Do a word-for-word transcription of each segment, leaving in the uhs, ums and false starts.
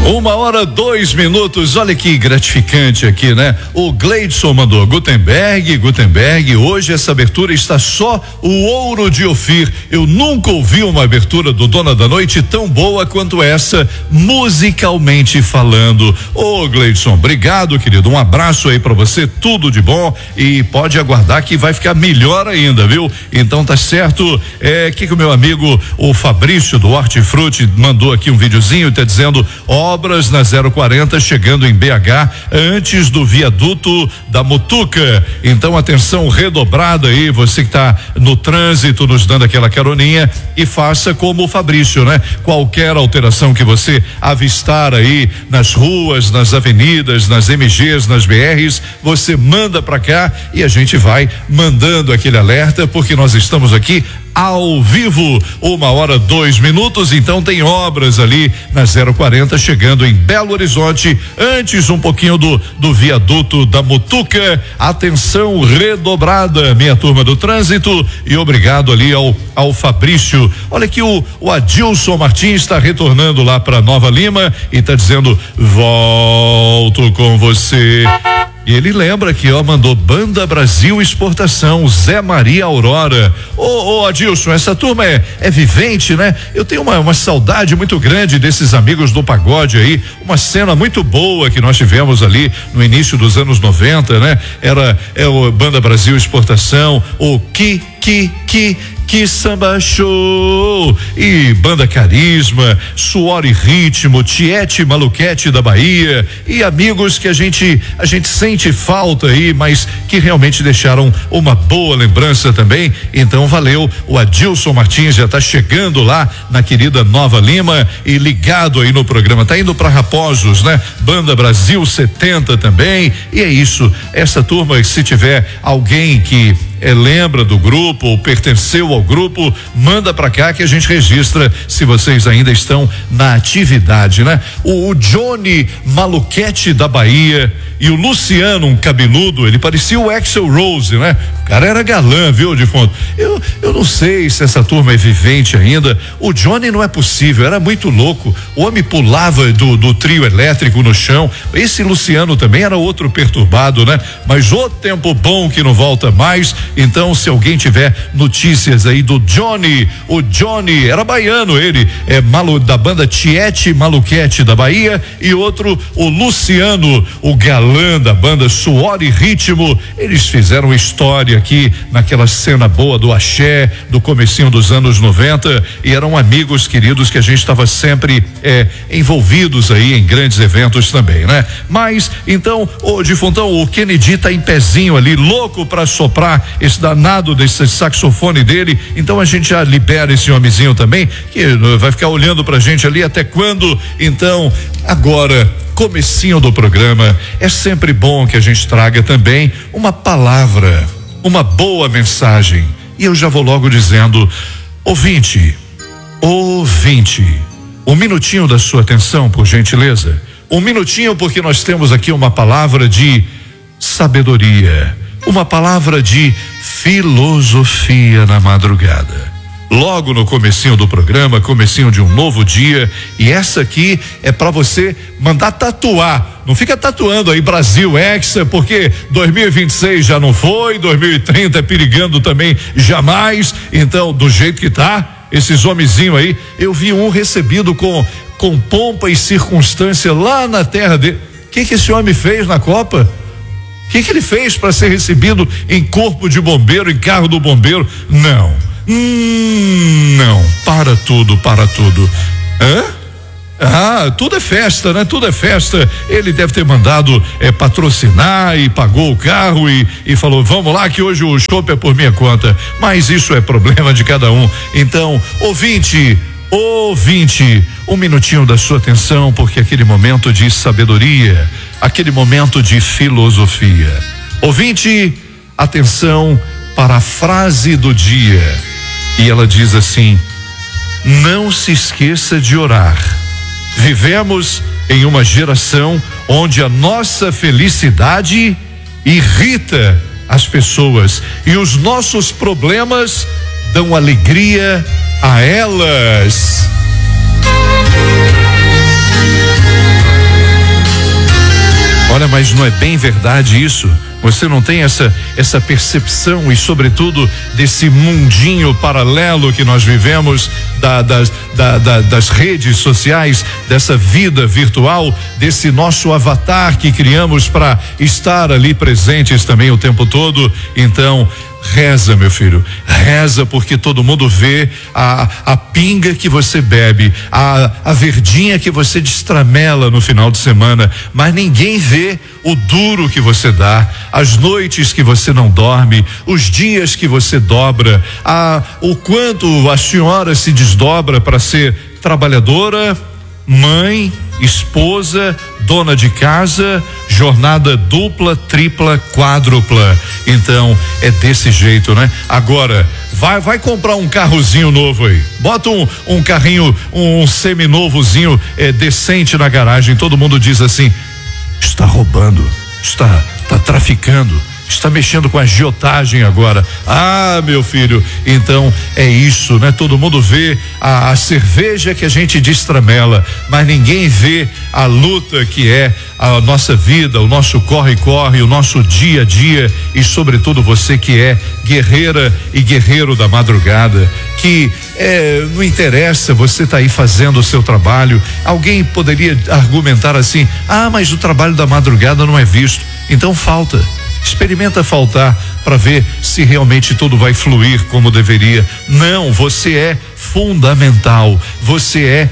Uma hora, dois minutos, olha que gratificante aqui, né? O Gleidson mandou, Gutenberg, Gutenberg, hoje essa abertura está só o ouro de Ofir. Eu nunca ouvi uma abertura do Dona da Noite tão boa quanto essa, musicalmente falando. Ô Gleidson, obrigado, querido, um abraço aí pra você, tudo de bom, e pode aguardar que vai ficar melhor ainda, viu? Então tá certo, é, que que o meu amigo, o Fabrício do Hortifruti mandou aqui um videozinho, tá dizendo, obras na zero quarenta chegando em B H antes do viaduto da Mutuca. Então atenção redobrada aí, você que está no trânsito nos dando aquela caroninha, e faça como o Fabrício, né? Qualquer alteração que você avistar aí nas ruas, nas avenidas, nas M Gs, nas B Rs, você manda para cá e a gente vai mandando aquele alerta, porque nós estamos aqui ao vivo, uma hora, dois minutos, então tem obras ali na zero quarenta chegando em Belo Horizonte, antes um pouquinho do, do viaduto da Mutuca. Atenção redobrada, minha turma do trânsito, e obrigado ali ao, ao Fabrício. Olha que o, o Adilson Martins está retornando lá para Nova Lima e está dizendo, volto com você. E ele lembra que, ó, mandou Banda Brasil Exportação, Zé Maria Aurora. Ô, ô, Adilson, essa turma é, é vivente, né? Eu tenho uma, uma saudade muito grande desses amigos do pagode aí, uma cena muito boa que nós tivemos ali no início dos anos noventa, né? Era, é o Banda Brasil Exportação, o Que, Que, Que, Que Samba Show e Banda Carisma, Suor e Ritmo, Tiete Maluquete da Bahia, e amigos que a gente a gente sente falta aí, mas que realmente deixaram uma boa lembrança também. Então valeu, o Adilson Martins já está chegando lá na querida Nova Lima e ligado aí no programa, tá indo para Raposos, né? Banda Brasil setenta também, e é isso, essa turma, se tiver alguém que É, lembra do grupo ou pertenceu ao grupo, manda pra cá que a gente registra se vocês ainda estão na atividade, né? O, o Johnny Maluquete da Bahia e o Luciano, um cabeludo, ele parecia o Axl Rose, né? O cara era galã, viu, de fundo. Eu, eu não sei se essa turma é vivente ainda. O Johnny não é possível, era muito louco. O homem pulava do, do trio elétrico no chão. Esse Luciano também era outro perturbado, né? Mas o tempo bom que não volta mais. Então, se alguém tiver notícias aí do Johnny, o Johnny era baiano, ele é malu, da banda Tiete Maluquete da Bahia, e outro, o Luciano, o galã da banda Suor e Ritmo. Eles fizeram história aqui naquela cena boa do axé, do comecinho dos anos noventa, e eram amigos queridos que a gente estava sempre é, envolvidos aí em grandes eventos também, né? Mas, então, o defuntão, o Kennedy tá em pezinho ali, louco pra soprar esse danado desse saxofone dele, então a gente já libera esse homenzinho também, que vai ficar olhando pra gente ali até quando. Então, agora, comecinho do programa, é sempre bom que a gente traga também uma palavra, uma boa mensagem, e eu já vou logo dizendo, ouvinte, ouvinte, um minutinho da sua atenção, por gentileza, um minutinho, porque nós temos aqui uma palavra de sabedoria, uma palavra de filosofia na madrugada. Logo no comecinho do programa, comecinho de um novo dia, e essa aqui é para você mandar tatuar. Não fica tatuando aí Brasil Hexa, porque dois mil e vinte e seis já não foi, dois mil e trinta é perigando também jamais. Então, do jeito que tá, esses homenzinhos aí, eu vi um recebido com com pompa e circunstância lá na terra dele. O que que esse homem fez na Copa? O que que ele fez para ser recebido em corpo de bombeiro, em carro do bombeiro? Não, hum, não, para tudo, para tudo. Hã? Ah, tudo é festa, né? Tudo é festa. Ele deve ter mandado é, patrocinar e pagou o carro e, e falou, vamos lá que hoje o chopp é por minha conta. Mas isso é problema de cada um. Então, ouvinte, ouvinte, um minutinho da sua atenção, porque aquele momento de sabedoria, aquele momento de filosofia. Ouvinte, atenção para a frase do dia. E ela diz assim: não se esqueça de orar. Vivemos em uma geração onde a nossa felicidade irrita as pessoas e os nossos problemas dão alegria a elas. mas não é bem verdade isso? Você não tem essa essa percepção e, sobretudo, desse mundinho paralelo que nós vivemos, da, das, da, da, das redes sociais, dessa vida virtual, desse nosso avatar que criamos para estar ali presentes também o tempo todo? Então, reza, meu filho, reza, porque todo mundo vê a, a pinga que você bebe, a, a verdinha que você destramela no final de semana, mas ninguém vê o duro que você dá, as noites que você não dorme, os dias que você dobra, a, o quanto a senhora se desdobra para ser trabalhadora, mãe, esposa, dona de casa, jornada dupla, tripla, quádrupla. Então é desse jeito, né? Agora vai vai comprar um carrozinho novo aí, bota um, um carrinho, um seminovozinho é, decente na garagem. Todo mundo diz assim: está roubando, está está traficando, está mexendo com a agiotagem agora. Ah, meu filho, então é isso, né? Todo mundo vê a, a cerveja que a gente destramela, mas ninguém vê a luta que é a nossa vida, o nosso corre-corre, o nosso dia a dia, e sobretudo você que é guerreira e guerreiro da madrugada, que é, não interessa, você tá aí fazendo o seu trabalho. Alguém poderia argumentar assim: ah, mas o trabalho da madrugada não é visto. Então falta. Experimenta faltar para ver se realmente tudo vai fluir como deveria. Não, você é fundamental, você é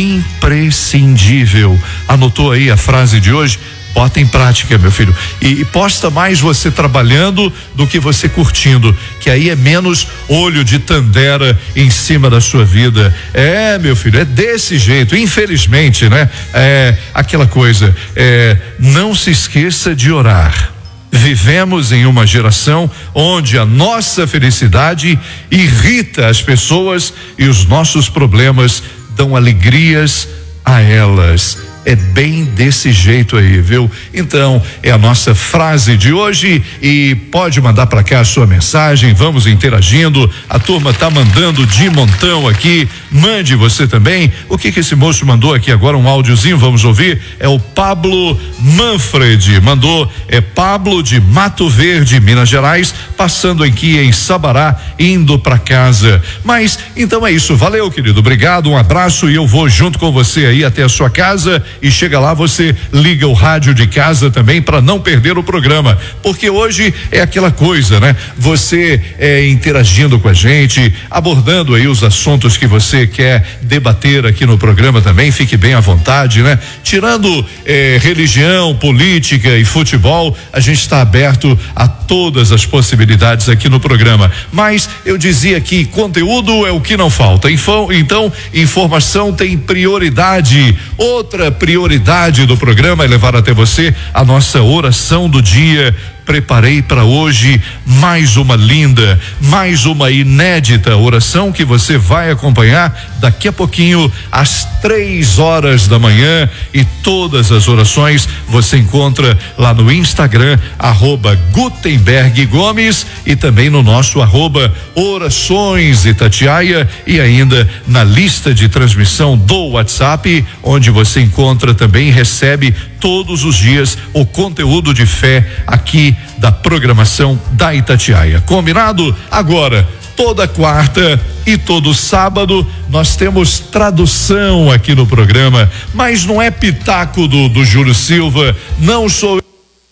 imprescindível. Anotou aí a frase de hoje? Bota em prática, meu filho, e, e posta mais você trabalhando do que você curtindo, que aí é menos olho de tandera em cima da sua vida. É, meu filho, é desse jeito, infelizmente, né? É aquela coisa, é, não se esqueça de orar. Vivemos em uma geração onde a nossa felicidade irrita as pessoas e os nossos problemas dão alegrias a elas. É bem desse jeito aí, viu? Então, é a nossa frase de hoje, e pode mandar para cá a sua mensagem, vamos interagindo. A turma tá mandando de montão aqui. Mande você também. O que que esse moço mandou aqui agora? Um áudiozinho, vamos ouvir. É o Pablo Manfred, mandou, é Pablo de Mato Verde, Minas Gerais, passando aqui em Sabará, indo para casa. Mas, então é isso, valeu, querido, obrigado, um abraço, e eu vou junto com você aí até a sua casa. E chega lá, você liga o rádio de casa também para não perder o programa, porque hoje é aquela coisa, né? Você é, interagindo com a gente, abordando aí os assuntos que você quer debater aqui no programa também, fique bem à vontade, né? Tirando é, religião, política e futebol, a gente está aberto a todas as possibilidades aqui no programa. Mas eu dizia que conteúdo é o que não falta. Info, então, informação tem prioridade. Outra prioridade do programa é levar até você a nossa oração do dia. Preparei para hoje mais uma linda, mais uma inédita oração que você vai acompanhar daqui a pouquinho às três horas da manhã, e todas as orações você encontra lá no Instagram, arroba Gutenberg Gomes, e também no nosso arroba Orações Itatiaia, e ainda na lista de transmissão do WhatsApp, onde você encontra também e recebe todos os dias o conteúdo de fé aqui da programação da Itatiaia. Combinado? Agora, toda quarta e todo sábado nós temos tradução aqui no programa, mas não é pitaco do, do Júlio Silva, não sou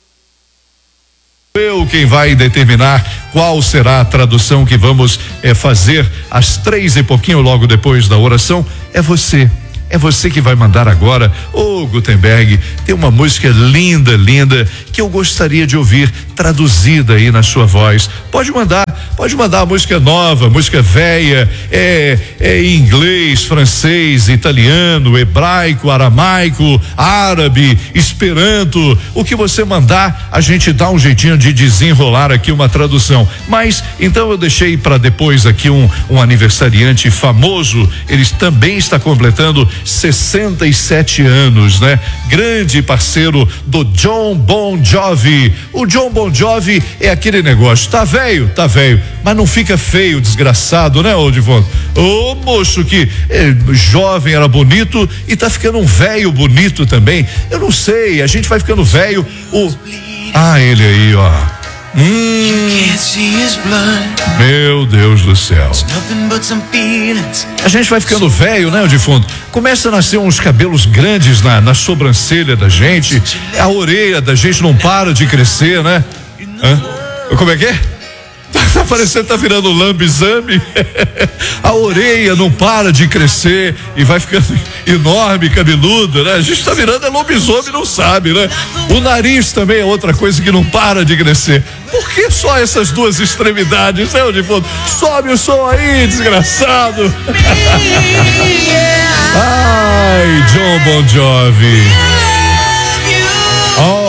eu quem vai determinar qual será a tradução que vamos eh, fazer às três e pouquinho, logo depois da oração. É você. É você que vai mandar agora. Ô, Gutenberg, tem uma música linda, linda, que eu gostaria de ouvir traduzida aí na sua voz. Pode mandar, pode mandar a música nova, música velha, é, é em inglês, francês, italiano, hebraico, aramaico, árabe, esperanto. O que você mandar, a gente dá um jeitinho de desenrolar aqui uma tradução. Mas, então eu deixei para depois aqui um, um aniversariante famoso, ele também está completando sessenta e sete anos, né? Grande parceiro do John Bon Jovi. O John Bon Jovi é aquele negócio, tá velho, tá velho, mas não fica feio, desgraçado, né, Odivondo? Ô moço que é, jovem, era bonito e tá ficando um velho bonito também. Eu não sei, a gente vai ficando velho. O ah, ele aí, ó. Hum, meu Deus do céu. A gente vai ficando velho, né, Odivondo? Começa a nascer uns cabelos grandes na, na sobrancelha da gente, a orelha da gente não para de crescer, né? Hã? Como é que é? Tá parecendo, tá virando lambizame. A orelha não para de crescer e vai ficando enorme, cabeludo, né? A gente tá virando é lobisomem, não sabe, né? O nariz também é outra coisa que não para de crescer. Por que só essas duas extremidades, né, Odivondo? Sobe o som aí, desgraçado. Ai, John Bon Jovi. Oh.